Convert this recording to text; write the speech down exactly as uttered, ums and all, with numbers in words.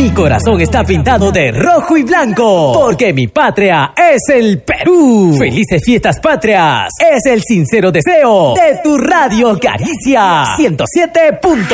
Mi corazón está pintado de rojo y blanco, porque mi patria es el Perú. Felices fiestas patrias, es el sincero deseo de tu Radio Caricia ciento siete punto